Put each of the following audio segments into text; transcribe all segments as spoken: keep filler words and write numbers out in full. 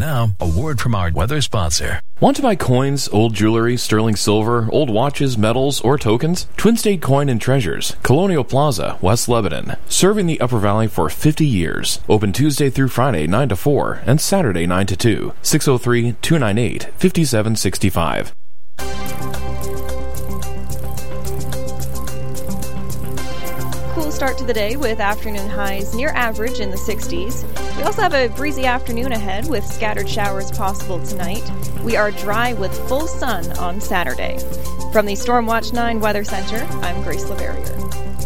Now, a word from our weather sponsor. Want to buy coins, old jewelry, sterling silver, old watches, medals, or tokens? Twin State Coin and Treasures, Colonial Plaza, West Lebanon. Serving the Upper Valley for fifty years. Open Tuesday through Friday, nine to four, and Saturday, nine to two. six oh three, two nine eight, five seven six five. Cool start to the day with afternoon highs near average in the sixties. We also have a breezy afternoon ahead with scattered showers possible tonight. We are dry with full sun on Saturday. From the Stormwatch nine Weather Center, I'm Grace LaVerrier.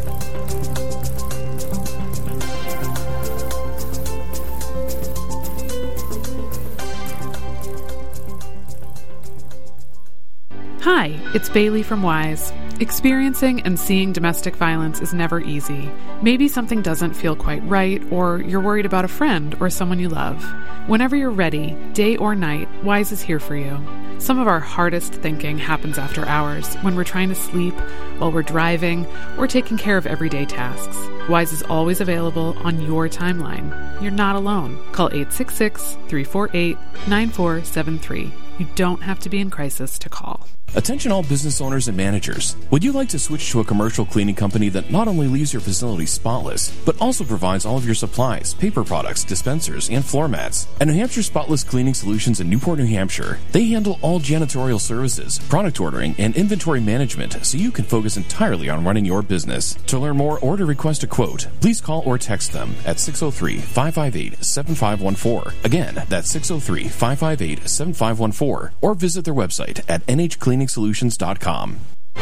Hi, it's Bailey from Wise. Experiencing and seeing domestic violence is never easy. Maybe something doesn't feel quite right, or you're worried about a friend or someone you love. Whenever you're ready, day or night, Wise is here for you. Some of our hardest thinking happens after hours, when we're trying to sleep, while we're driving, or taking care of everyday tasks. Wise is always available on your timeline. You're not alone. Call eight six six, three four eight, nine four seven three. You don't have to be in crisis to call. Attention all business owners and managers. Would you like to switch to a commercial cleaning company that not only leaves your facility spotless, but also provides all of your supplies, paper products, dispensers, and floor mats? At New Hampshire Spotless Cleaning Solutions in Newport, New Hampshire, they handle all janitorial services, product ordering, and inventory management so you can focus entirely on running your business. To learn more or to request a quote, please call or text them at six oh three, five five eight, seven five one four. Again, that's six oh three, five five eight, seven five one four, or visit their website at n h cleaning solutions dot com.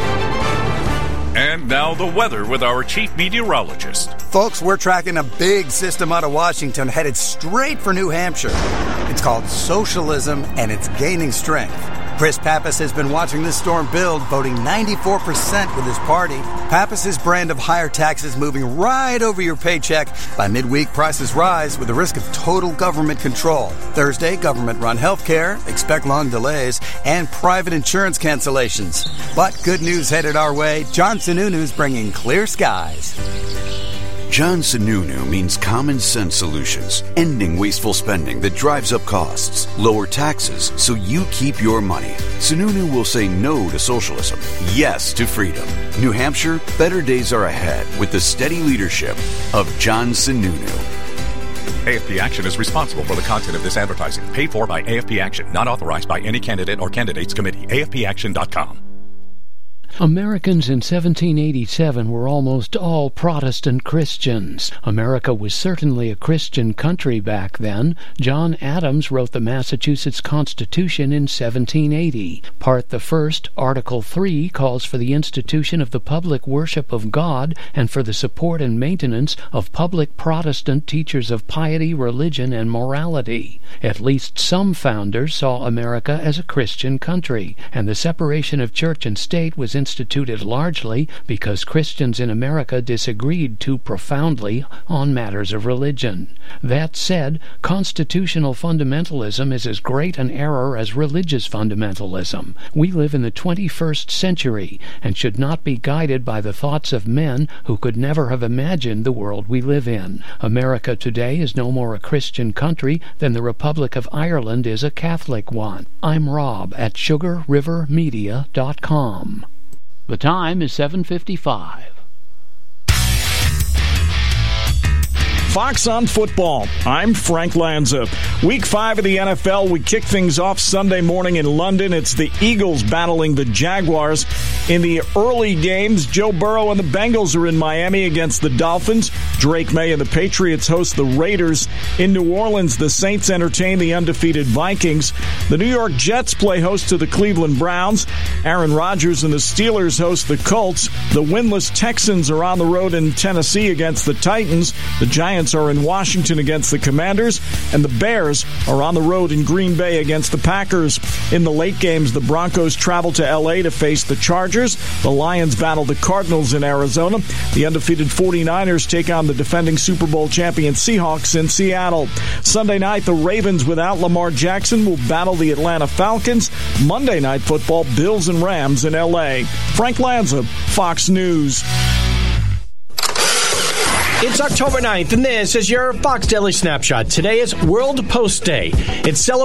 And now the weather with our chief meteorologist. Folks, we're tracking a big system out of Washington headed straight for New Hampshire. It's called socialism, and it's gaining strength. Chris Pappas has been watching this storm build, voting ninety-four percent with his party. Pappas' brand of higher taxes moving right over your paycheck. By midweek, prices rise with the risk of total government control. Thursday, government-run health care, expect long delays, and private insurance cancellations. But good news headed our way. John Sununu's bringing clear skies. John Sununu means common sense solutions, ending wasteful spending that drives up costs, lower taxes so you keep your money. Sununu will say no to socialism, yes to freedom. New Hampshire, better days are ahead with the steady leadership of John Sununu. A F P Action is responsible for the content of this advertising, paid for by A F P Action, not authorized by any candidate or candidates committee. A F P action dot com. Americans in seventeen eighty-seven were almost all Protestant Christians. America was certainly a Christian country back then. John Adams wrote the Massachusetts Constitution in seventeen eighty. Part the First, Article three, calls for the institution of the public worship of God and for the support and maintenance of public Protestant teachers of piety, religion, and morality. At least some founders saw America as a Christian country, and the separation of church and state was instituted largely because Christians in America disagreed too profoundly on matters of religion. That said, constitutional fundamentalism is as great an error as religious fundamentalism. We live in the twenty-first century and should not be guided by the thoughts of men who could never have imagined the world we live in. America today is no more a Christian country than the Republic of Ireland is a Catholic one. I'm Rob at sugar river media dot com. The time is seven fifty-five. Fox on Football. I'm Frank Lanza. Week five of the N F L, we kick things off Sunday morning in London. It's the Eagles battling the Jaguars. In the early games, Joe Burrow and the Bengals are in Miami against the Dolphins. Drake May and the Patriots host the Raiders. In New Orleans, the Saints entertain the undefeated Vikings. The New York Jets play host to the Cleveland Browns. Aaron Rodgers and the Steelers host the Colts. The winless Texans are on the road in Tennessee against the Titans. The Giants are in Washington against the Commanders, and the Bears are on the road in Green Bay against the Packers. In the late games, the Broncos travel to L A to face the Chargers. The Lions battle the Cardinals in Arizona. The undefeated forty-niners take on the defending Super Bowl champion Seahawks in Seattle. Sunday night, the Ravens without Lamar Jackson will battle the Atlanta Falcons. Monday Night Football, Bills and Rams in L A. Frank Lanza, Fox News. It's October ninth, and this is your Fox Daily Snapshot. Today is World Post Day. It's celebrated